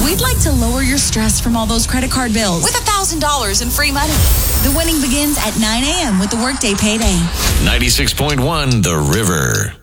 We'd like to lower your stress from all those credit card bills with $1,000 in free money. The winning begins at 9 a.m. with the Workday Payday. 96.1 The River.